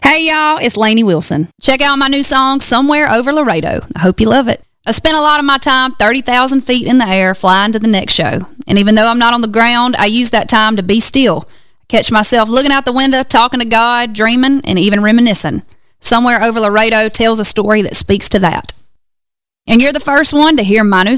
Hey y'all, it's Lainey Wilson. Check out my new song, Somewhere Over Laredo. I hope you love it. I spent a lot of my time 30,000 feet in the air flying to the next show. And even though I'm not on the ground, I use that time to be still. Catch myself looking out the window, talking to God, dreaming, and even reminiscing. Somewhere Over Laredo tells a story that speaks to that. And you're the first one to hear my new